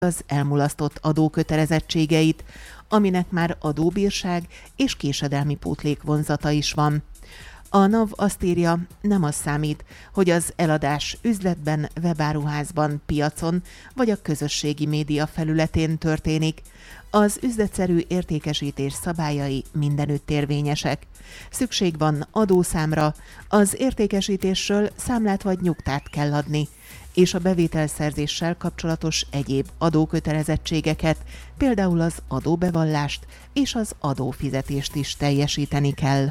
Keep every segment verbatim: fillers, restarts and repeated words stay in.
az elmulasztott adókötelezettségeit, aminek már adóbírság és késedelmi pótlék vonzata is van. A NAV azt írja, nem az számít, hogy az eladás üzletben, webáruházban, piacon vagy a közösségi média felületén történik. Az üzletszerű értékesítés szabályai mindenütt érvényesek. Szükség van adószámra, az értékesítésről számlát vagy nyugtát kell adni, és a bevételszerzéssel kapcsolatos egyéb adókötelezettségeket, például az adóbevallást és az adófizetést is teljesíteni kell.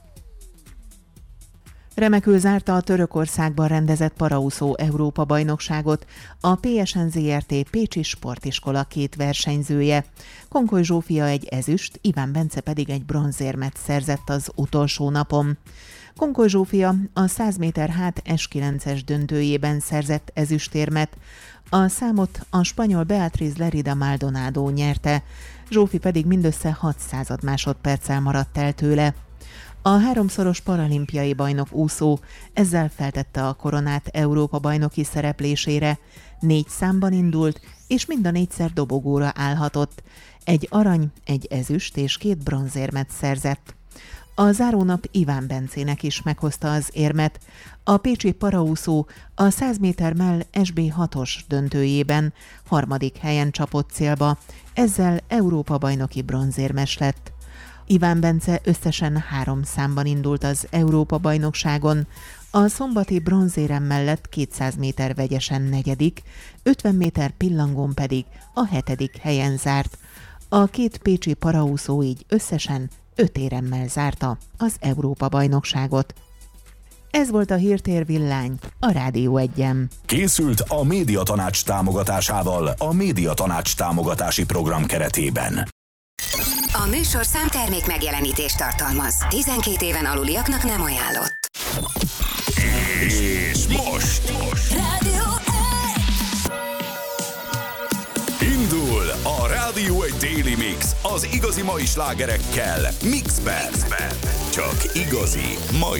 Remekül zárta a Törökországban rendezett paraúszó Európa-bajnokságot a pé es en zé er té Pécsi Sportiskola két versenyzője. Konkoly Zsófia egy ezüst, Iván Bence pedig egy bronzérmet szerzett az utolsó napon. Konkoly Zsófia a száz méter hát es kilences döntőjében szerzett ezüstérmet, a számot a spanyol Beatriz Lerida Maldonado nyerte, Zsófi pedig mindössze hatszázad másodperccel maradt el tőle. A háromszoros paralimpiai bajnok úszó ezzel feltette a koronát Európa-bajnoki szereplésére, négy számban indult, és mind a négyszer dobogóra állhatott. Egy arany, egy ezüst és két bronzérmet szerzett. A zárónap Iván Bencének is meghozta az érmet. A pécsi paraúszó a száz méter mell es bé hatos döntőjében harmadik helyen csapott célba, ezzel Európa-bajnoki bronzérmes lett. Iván Bence összesen három számban indult az Európa-bajnokságon, a szombati bronzérem mellett kétszáz méter vegyesen negyedik, ötven méter pillangón pedig a hetedik helyen zárt. A két pécsi paraúszó így összesen öt éremmel zárta az Európa-bajnokságot. Ez volt a Hírtér Villány a Rádió Egyen. Készült a Médiatanács támogatásával a Médiatanács támogatási program keretében. A műsorszám termék megjelenítést tartalmaz. tizenkét éven aluliaknak nem ajánlott. És most, most. Rádió Indul a Rádió egy Daily Mix az igazi mai slágerekkel Mixben. Csak igazi mai